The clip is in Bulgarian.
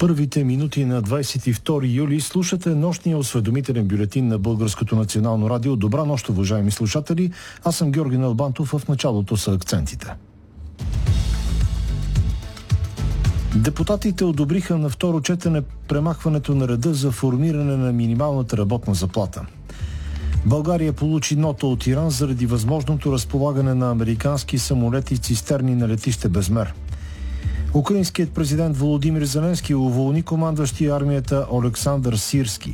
Първите минути на 22 юли слушате нощния осведомителен бюлетин на Българското национално радио. Добра нощ, уважаеми слушатели. Аз съм Георги Налбантов, в началото са акцентите. Депутатите одобриха на второ четене премахването на реда за формиране на минималната работна заплата. България получи нота от Иран заради възможното разполагане на американски самолети цистерни на летище Безмер. Украинският президент Володимир Зеленски уволни командващия армията Олександър Сирски.